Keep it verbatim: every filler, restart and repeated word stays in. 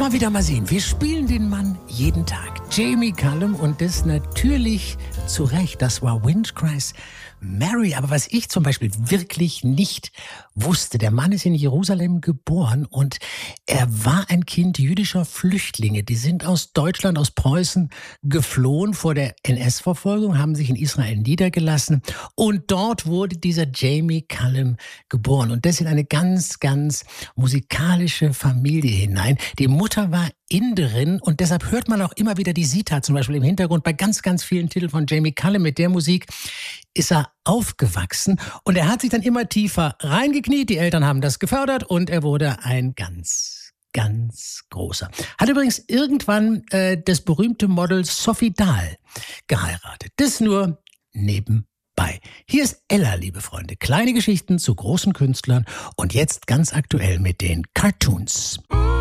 Kann man wieder mal sehen. Wir spielen den Mann jeden Tag. Jamie Cullum, und das natürlich zu Recht. Das war Windcries Mary. Aber was ich zum Beispiel wirklich nicht wusste, der Mann ist in Jerusalem geboren und er war ein Kind jüdischer Flüchtlinge. Die sind aus Deutschland, aus Preußen geflohen vor der N S-Verfolgung, haben sich in Israel niedergelassen und dort wurde dieser Jamie Cullum geboren. Und das in eine ganz, ganz musikalische Familie hinein. Die Mutter war Inderin und deshalb hört man auch immer wieder die Sita zum Beispiel im Hintergrund bei ganz, ganz vielen Titeln von Jamie Cullum. Mit der Musik ist er aufgewachsen und er hat sich dann immer tiefer reingekniet. Die Eltern haben das gefördert und er wurde ein ganz, ganz großer. Hat übrigens irgendwann äh, das berühmte Model Sophie Dahl geheiratet. Das nur nebenbei. Hier ist Ella, liebe Freunde. Kleine Geschichten zu großen Künstlern und jetzt ganz aktuell mit den Cartoons.